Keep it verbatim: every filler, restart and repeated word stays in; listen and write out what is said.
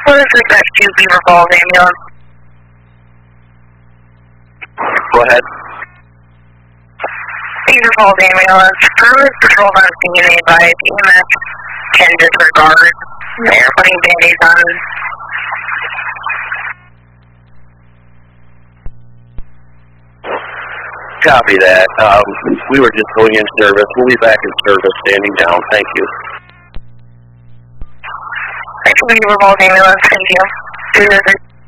What is this F two Beaver Falls ambulance? Go ahead. Beaver Falls ambulance. Further patrol on scene and advised E M S can disregard. They're putting band-aids on. Copy that. Um, we were just going in service. We'll be back in service, standing down. Thank you. Thanks for Beaver Falls ambulance. Thank you.